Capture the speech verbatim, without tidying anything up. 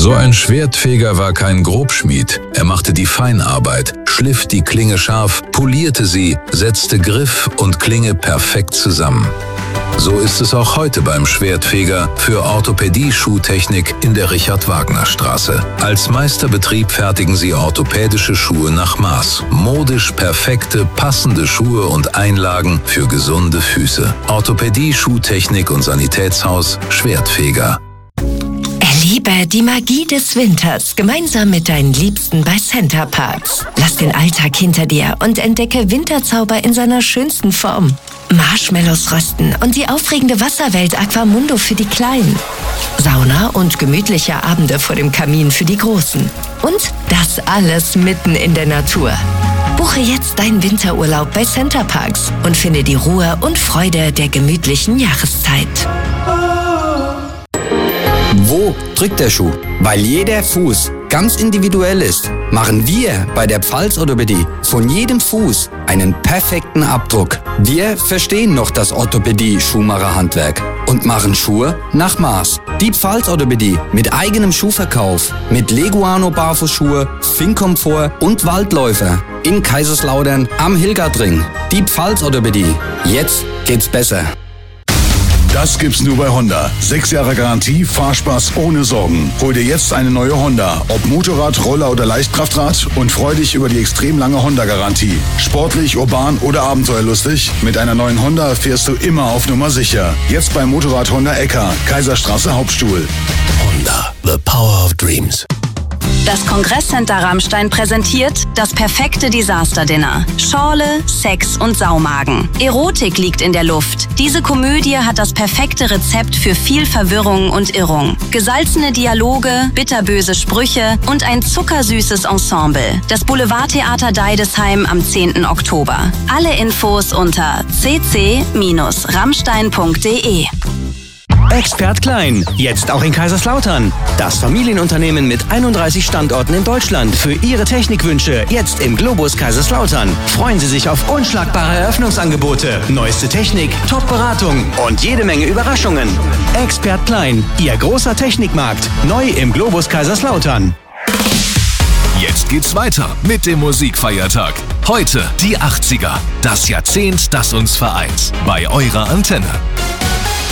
So ein Schwertfeger war kein Grobschmied. Er machte die Feinarbeit, schliff die Klinge scharf, polierte sie, setzte Griff und Klinge perfekt zusammen. So ist es auch heute beim Schwertfeger für Orthopädie-Schuhtechnik in der Richard-Wagner-Straße. Als Meisterbetrieb fertigen sie orthopädische Schuhe nach Maß. Modisch perfekte, passende Schuhe und Einlagen für gesunde Füße. Orthopädie-Schuhtechnik und Sanitätshaus Schwertfeger. Erlebe die Magie des Winters gemeinsam mit deinen Liebsten bei Center Parcs. Lass den Alltag hinter dir und entdecke Winterzauber in seiner schönsten Form. Marshmallows rösten und die aufregende Wasserwelt Aquamundo für die Kleinen. Sauna und gemütliche Abende vor dem Kamin für die Großen. Und das alles mitten in der Natur. Buche jetzt deinen Winterurlaub bei Center Parcs und finde die Ruhe und Freude der gemütlichen Jahreszeit. Wo drückt der Schuh? Weil jeder Fuß ganz individuell ist, machen wir bei der Pfalz Orthopädie von jedem Fuß einen perfekten Abdruck. Wir verstehen noch das Orthopädie-Schuhmacherhandwerk und machen Schuhe nach Maß. Die Pfalz Orthopädie mit eigenem Schuhverkauf, mit Leguano Barfußschuhe, Finnkomfort und Waldläufer in Kaiserslautern am Hilgertring. Die Pfalz Orthopädie. Jetzt geht's besser. Das gibt's nur bei Honda. Sechs Jahre Garantie, Fahrspaß ohne Sorgen. Hol dir jetzt eine neue Honda. Ob Motorrad, Roller oder Leichtkraftrad und freu dich über die extrem lange Honda-Garantie. Sportlich, urban oder abenteuerlustig? Mit einer neuen Honda fährst du immer auf Nummer sicher. Jetzt beim Motorrad Honda Ecker, Kaiserstraße Hauptstuhl. Honda, the power of dreams. Das Kongresscenter Rammstein präsentiert das perfekte Disaster-Dinner. Schorle, Sex und Saumagen. Erotik liegt in der Luft. Diese Komödie hat das perfekte Rezept für viel Verwirrung und Irrung. Gesalzene Dialoge, bitterböse Sprüche und ein zuckersüßes Ensemble. Das Boulevardtheater Deidesheim am zehnten Oktober. Alle Infos unter c c Bindestrich rammstein punkt d e. Expert Klein, jetzt auch in Kaiserslautern. Das Familienunternehmen mit einunddreißig Standorten in Deutschland für Ihre Technikwünsche. Jetzt im Globus Kaiserslautern. Freuen Sie sich auf unschlagbare Eröffnungsangebote, neueste Technik, Top-Beratung und jede Menge Überraschungen. Expert Klein, Ihr großer Technikmarkt. Neu im Globus Kaiserslautern. Jetzt geht's weiter mit dem Musikfeiertag. Heute die achtziger. Das Jahrzehnt, das uns vereint. Bei eurer Antenne.